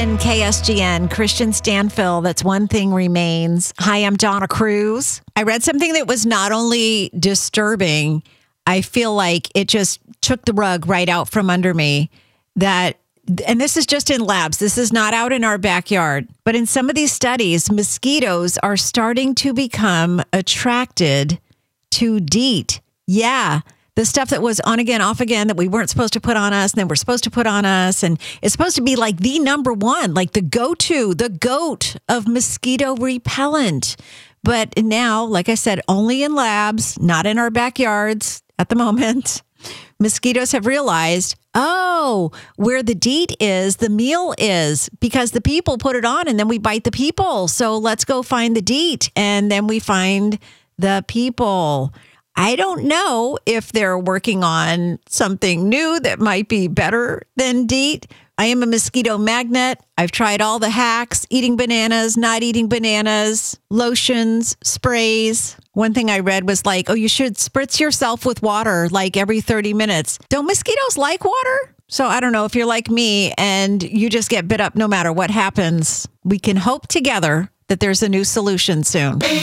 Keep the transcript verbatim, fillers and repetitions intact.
in K S G N, Christian Stanfill. That's One Thing Remains. Hi, I'm Donna Cruz. I read something that was not only disturbing, I feel like it just took the rug right out from under me. That, and this is just in labs. This is not out in our backyard. But in some of these studies, mosquitoes are starting to become attracted to DEET. Yeah. The stuff that was on again, off again, that we weren't supposed to put on us, and then we're supposed to put on us. And it's supposed to be like the number one, like the go-to, the GOAT of mosquito repellent. But now, like I said, only in labs, not in our backyards at the moment. Mosquitoes have realized, oh, where the DEET is, the meal is, because the people put it on and then we bite the people. So let's go find the DEET, and then we find the people. I don't know if they're working on something new that might be better than DEET. I am a mosquito magnet. I've tried all the hacks, eating bananas, not eating bananas, lotions, sprays. One thing I read was like, oh, you should spritz yourself with water like every thirty minutes. Don't mosquitoes like water? So I don't know if you're like me and you just get bit up no matter what happens. We can hope together that there's a new solution soon.